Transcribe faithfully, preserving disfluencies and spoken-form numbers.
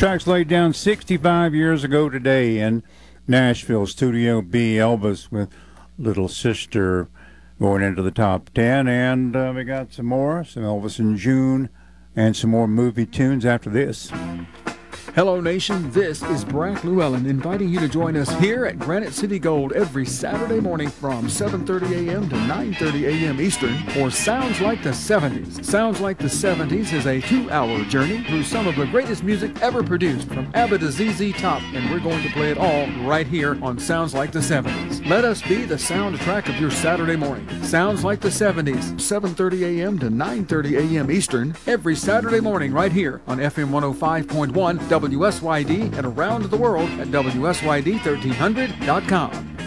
Tracks laid down sixty-five years ago today in Nashville, Studio B. Elvis with Little Sister going into the top ten. And uh, we got some more, some Elvis in June, and some more movie tunes after this. Hello, Nation. This is Brack Llewellyn inviting you to join us here at Granite City Gold every Saturday morning from seven thirty a.m. to nine thirty a.m. Eastern for Sounds Like the seventies. Sounds Like the seventies is a two-hour journey through some of the greatest music ever produced from ABBA to Z Z Top, and we're going to play it all right here on Sounds Like the seventies. Let us be the soundtrack of your Saturday morning. Sounds Like the seventies, seven thirty a.m. to nine thirty a.m. Eastern, every Saturday morning right here on F M one oh five point one W S Y D and around the world at W S Y D thirteen hundred dot com.